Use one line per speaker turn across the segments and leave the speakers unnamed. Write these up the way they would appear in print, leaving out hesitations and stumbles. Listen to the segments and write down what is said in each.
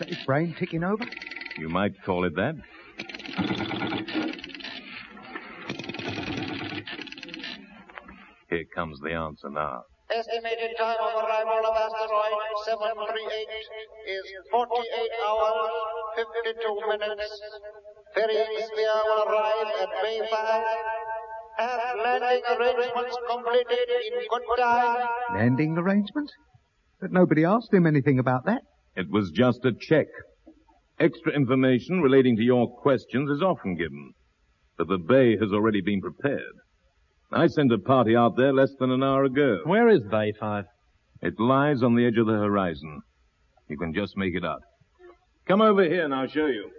that his brain ticking over?
You might call it that. Here comes the answer now.
Estimated time of arrival of asteroid 738 is 48 hours, 52 minutes. Ferrying sphere will arrive at Bay 5. Have landing arrangements completed in good time.
Landing arrangements? But nobody asked him anything about that.
It was just a check. Extra information relating to your questions is often given, but the bay has already been prepared. I sent a party out there less than an hour ago.
Where is Bay 5?
It lies on the edge of the horizon. You can just make it out. Come over here and I'll show you.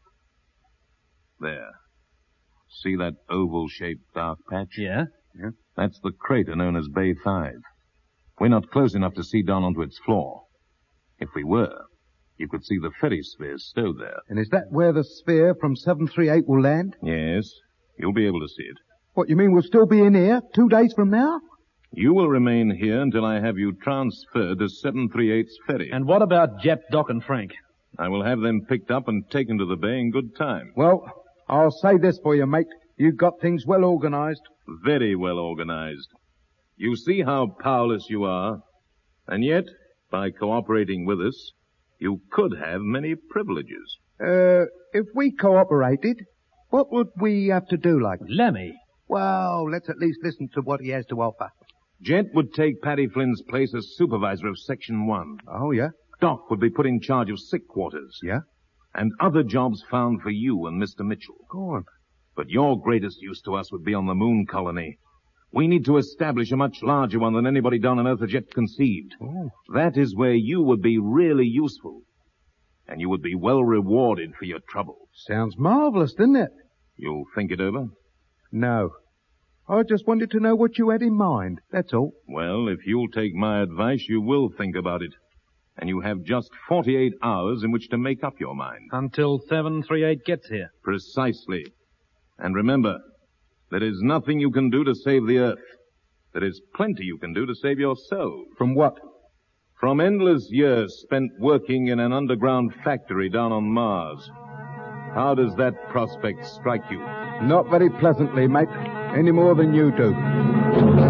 There. See that oval-shaped dark patch?
Yeah?
That's the crater known as Bay 5. We're not close enough to see down onto its floor. If we were, you could see the ferry sphere stowed there.
And is that where the sphere from 738 will land?
Yes, you'll be able to see it.
What, you mean we'll still be in here 2 days from now?
You will remain here until I have you transferred to 738's ferry.
And what about Jep, Doc, and Frank?
I will have them picked up and taken to the bay in good time.
Well, I'll say this for you, mate. You've got things well organized.
Very well organized. You see how powerless you are, and yet, by cooperating with us, you could have many privileges.
If we cooperated, what would we have to do, like?
Lemmy.
Well, let's at least listen to what he has to offer.
Jet would take Paddy Flynn's place as supervisor of Section 1.
Oh, yeah?
Doc would be put in charge of sick quarters.
Yeah?
And other jobs found for you and Mr. Mitchell.
Go on.
But your greatest use to us would be on the moon colony. We need to establish a much larger one than anybody down on Earth has yet conceived.
Oh.
That is where you would be really useful. And you would be well rewarded for your trouble.
Sounds marvelous, doesn't it?
You'll think it over?
No. I just wanted to know what you had in mind, that's all.
Well, if you'll take my advice, you will think about it. And you have just 48 hours in which to make up your mind.
Until 738 gets here.
Precisely. And remember, there is nothing you can do to save the Earth. There is plenty you can do to save yourself.
From what?
From endless years spent working in an underground factory down on Mars. How does that prospect strike you?
Not very pleasantly, mate. Any more than you do.